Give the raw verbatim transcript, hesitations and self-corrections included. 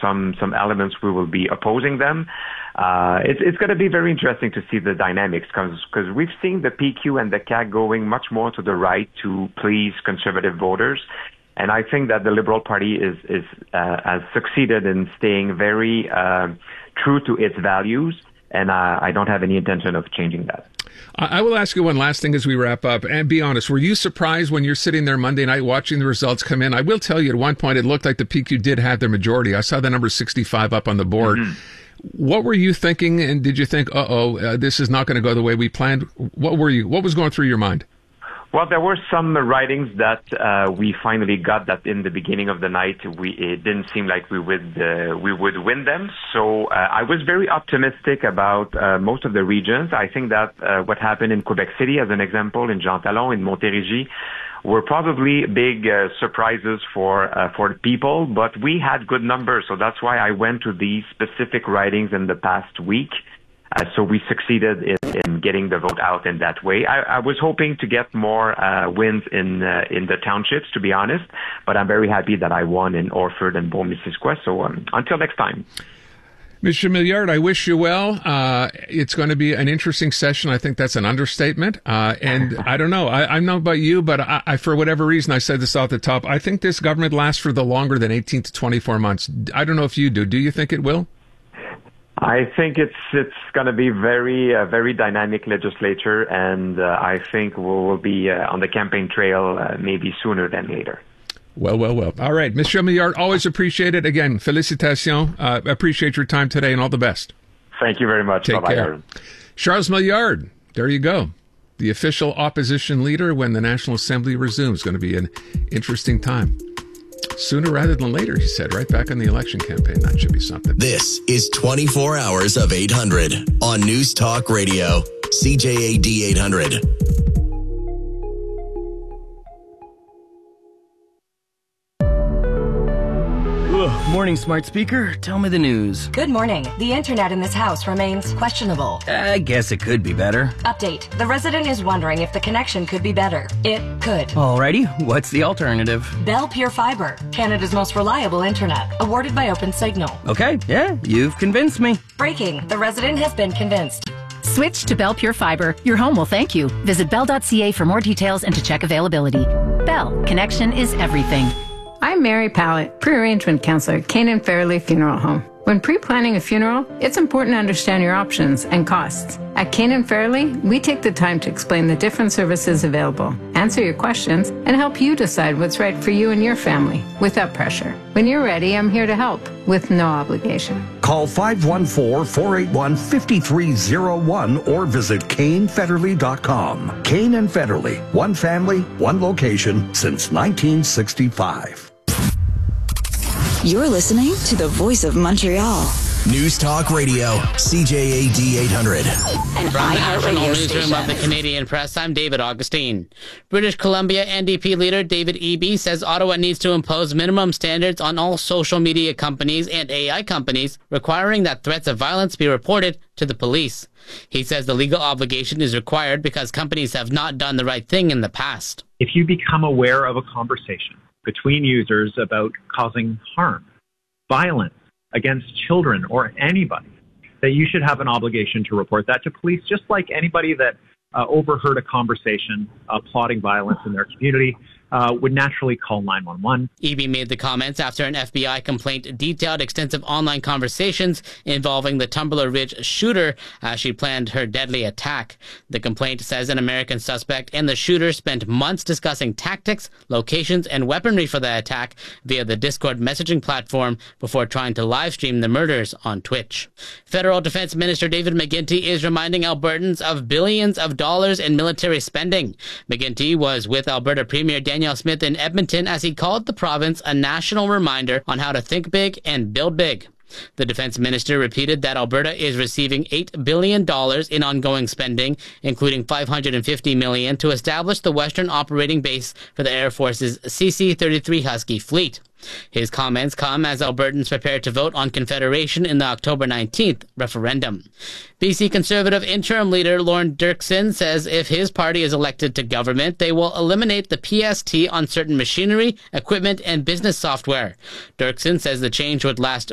some some elements we will be opposing them. Uh, it's it's going to be very interesting to see the dynamics because we've seen the P Q and the C A Q going much more to the right to please conservative voters. And I think that the Liberal Party is, is uh, has succeeded in staying very uh, true to its values, and uh, I don't have any intention of changing that. I will ask you one last thing as we wrap up, and be honest, were you surprised when you're sitting there Monday night watching the results come in? I will tell you, at one point, it looked like the P Q did have their majority. I saw the number sixty-five up on the board. Mm-hmm. What were you thinking, and did you think, uh-oh, uh, this is not going to go the way we planned? What were you? What was going through your mind? Well, there were some writings that uh, we finally got that in the beginning of the night we it didn't seem like we would uh, we would win them. So uh, I was very optimistic about uh, most of the regions. I think that uh, what happened in Quebec City, as an example, in Jean Talon, in Montérégie, were probably big uh, surprises for uh, for the people. But we had good numbers, so that's why I went to these specific writings in the past week. Uh, so we succeeded in, in getting the vote out in that way. I, I was hoping to get more uh, wins in uh, in the townships, to be honest, but I'm very happy that I won in Orford and Beaume-Missisquoi. So um, until next time. Mister Milliard, I wish you well. Uh, it's going to be an interesting session. I think that's an understatement. Uh, and I don't know. I, I don't know about you, but I, I, for whatever reason, I said this off the top, I think this government lasts for the longer than eighteen to twenty-four months. I don't know if you do. Do you think it will? I think it's it's going to be very uh, very dynamic legislature, and uh, I think we'll, we'll be uh, on the campaign trail uh, maybe sooner than later. Well, well, well. All right, Mister Milliard, always appreciate it. Again, félicitations. Uh, appreciate your time today, and all the best. Thank you very much. Take Bye-bye, care. Aaron. Charles Milliard, there you go. The official opposition leader when the National Assembly resumes. Going to be an interesting time. Sooner rather than later, he said, right back in the election campaign. That should be something. This is twenty-four hours of eight hundred on News Talk Radio, C J A D eight hundred. Morning, smart speaker. Tell me the news. Good morning. The internet in this house remains questionable. I guess it could be better. Update. The resident is wondering if the connection could be better. It could. Alrighty. What's the alternative? Bell Pure Fiber, Canada's most reliable internet, awarded by OpenSignal. Okay. Yeah, you've convinced me. Breaking. The resident has been convinced. Switch to Bell Pure Fiber. Your home will thank you. Visit bell dot c a for more details and to check availability. Bell. Connection is everything. I'm Mary Pallett, pre-arrangement counselor at Cane and Fairley Funeral Home. When pre-planning a funeral, it's important to understand your options and costs. At Cane and Fairley, we take the time to explain the different services available, answer your questions, and help you decide what's right for you and your family without pressure. When you're ready, I'm here to help with no obligation. Call five one four, four eight one, five three zero one or visit cane federley dot com. Cane and Federley, one family, one location since nineteen sixty-five. You're listening to the Voice of Montreal. News Talk Radio, C J A D eight hundred. An From the National iHeartRadio Newsroom station. of the Canadian Press, I'm David Augustine. British Columbia N D P leader David Eby says Ottawa needs to impose minimum standards on all social media companies and A I companies, requiring that threats of violence be reported to the police. He says the legal obligation is required because companies have not done the right thing in the past. If you become aware of a conversation between users about causing harm, violence against children or anybody, that you should have an obligation to report that to police, just like anybody that uh, overheard a conversation uh, plotting violence in their community uh, would naturally call nine one one. Eby made the comments after an F B I complaint detailed extensive online conversations involving the Tumbler Ridge shooter as she planned her deadly attack. The complaint says an American suspect and the shooter spent months discussing tactics, locations, and weaponry for the attack via the Discord messaging platform before trying to live stream the murders on Twitch. Federal Defense Minister David McGuinty is reminding Albertans of billions of dollars in military spending. McGuinty was with Alberta Premier Danielle Smith in Edmonton as he called the province a national reminder on how to think big and build big. The defense minister repeated that Alberta is receiving eight billion dollars in ongoing spending, including five hundred fifty million dollars to establish the Western Operating Base for the Air Force's C C thirty-three Husky fleet. His comments come as Albertans prepare to vote on Confederation in the October nineteenth referendum. B C Conservative interim leader Lorne Dirksen says if his party is elected to government, they will eliminate the P S T on certain machinery, equipment, and business software. Dirksen says the change would last